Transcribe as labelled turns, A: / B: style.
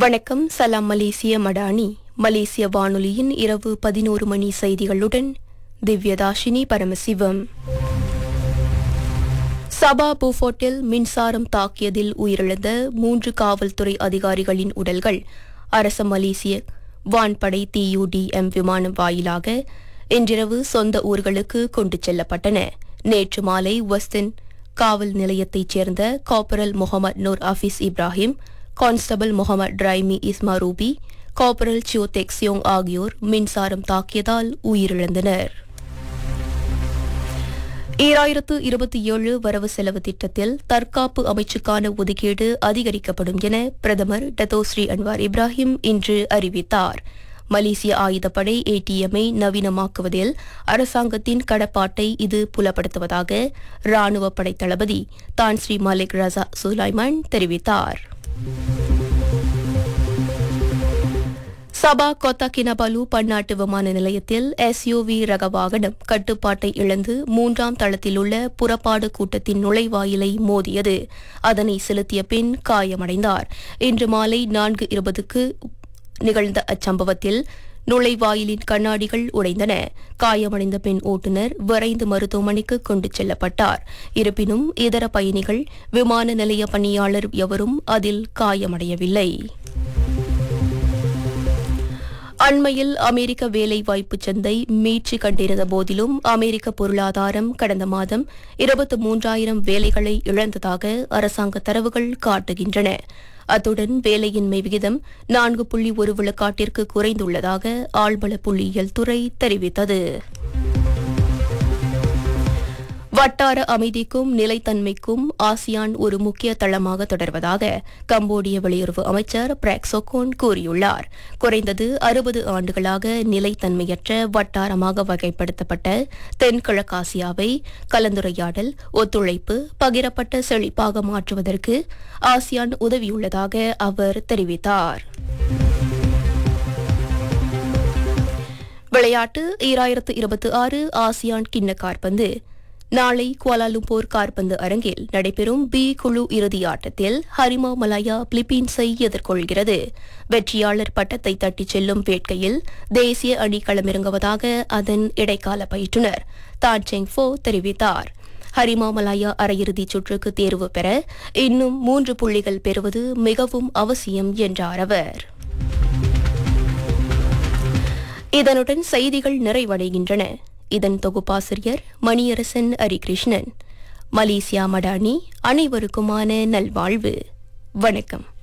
A: வணக்கம். சலாம் மலேசிய மடானி மலேசிய வானொலியின் இரவு 11 மணி செய்திகளுடன் திவ்யதாஷினி பரமசிவம். சபா பூஃபோர்ட்டில் மின்சாரம் தாக்கியதில் உயிரிழந்த 3 காவல்துறை அதிகாரிகளின் உடல்கள் அரச மலேசிய வான்படை TUDM விமானம் வாயிலாக இன்றிரவு சொந்த ஊர்களுக்கு கொண்டு செல்லப்பட்டன. நேற்று மாலை வெஸ்டன் காவல் நிலையத்தைச் சேர்ந்த corporal Mohammed Noor office Ibrahim, constable Mohammed டிரைமி இஸ்மா Ruby, corporal சியோதெக் Cheung ஆகியோர் மின்சாரம் தாக்கியதால் உயிரிழந்தனர். 2027 வரவு செலவு திட்டத்தில் தற்காப்பு அமைச்சுக்கான ஒதுக்கீடு அதிகரிக்கப்படும் என பிரதமர் டத்தோஸ்ரீ அன்வார் இப்ராஹிம் இன்று அறிவித்தார். மலேசிய ஆயுதப்படை ATM-ஐ நவீனமாக்குவதில் அரசாங்கத்தின் கடப்பாட்டை இது புலப்படுத்துவதாக ராணுவ படை தளபதி தான் ஸ்ரீ மாலிக் ரசா சுலைமான் தெரிவித்தார். சபா கோத்தா கினபாலு பன்னாட்டு விமான நிலையத்தில் SUV ரக வாகனம் கட்டுப்பாட்டை இழந்து 3ஆம் தளத்தில் உள்ள புறப்பாடு கூட்டத்தின் நுழைவாயிலை மோதியது. அதனை செலுத்திய பின் காயமடைந்தார். இன்று மாலை 4:20க்கு நிகழ்ந்த அச்சம்பவத்தில் நுழைவாயிலின் கண்ணாடிகள் உடைந்தன. காயமடைந்த பெண் ஓட்டுநர் விரைந்து மருத்துவமனைக்கு கொண்டு செல்லப்பட்டார். இருப்பினும் இதர பயணிகள், விமான நிலைய பணியாளர் எவரும் அதில் காயமடையவில்லை. அண்மையில் அமெரிக்க வேலைவாய்ப்பு சந்தை மீட்சி கண்டிருந்த போதிலும் அமெரிக்க பொருளாதாரம் கடந்த மாதம் 23,000 வேலைகளை இழந்ததாக அரசாங்க தரவுகள் காட்டுகின்றன. அத்துடன் வேலையின்மை விகிதம் 4.1 விழுக்காட்டிற்கு குறைந்துள்ளதாக ஆழ்வள புள்ளியியல் துறை தெரிவித்தது. வட்டார அமைதிக்கும் நிலைத்தன்மைக்கும் ஆசியான் ஒரு முக்கிய தளமாக தொடர்வதாக கம்போடிய வெளியுறவு அமைச்சர் பிராக் சொக்கோன் கூறியுள்ளார். குறைந்தது 60 ஆண்டுகளாக நிலைத்தன்மையற்ற வட்டாரமாக வகைப்படுத்தப்பட்ட தென்கிழக்காசியாவை கலந்துரையாடல், ஒத்துழைப்பு, பகிரப்பட்ட செழிப்பாக மாற்றுவதற்கு ஆசியான் உதவியுள்ளதாக அவர் தெரிவித்தார். விளையாட்டு 2026 ஆசியான் கிண்ண காற்பந்து நாளை குவாலாலும்பூர் காற்பந்து அரங்கில் நடைபெறும் B குழு இறுதி ஆட்டத்தில் ஹரிமா மலாயா பிலிப்பீன்ஸை எதிர்கொள்கிறது. வெற்றியாளர் பட்டத்தை தட்டிச் செல்லும் வேட்கையில் தேசிய அணி களமிறங்குவதாக அதன் இடைக்கால பயிற்றுநர் தான் செங் ஃபோ தெரிவித்தார். ஹரிமா மலாயா அரையிறுதிச் சுற்றுக்கு தேர்வு பெற இன்னும் 3 புள்ளிகள் பெறுவது மிகவும் அவசியம் என்றார் அவர். இதனுடன் செய்திகள் நிறைவடைகின்றன. இதன் தொகுப்பாசிரியர் மணியரசன் அரிகிருஷ்ணன். மலேசியா மடானி அனைவருக்குமான நல்வாழ்வு. வணக்கம்.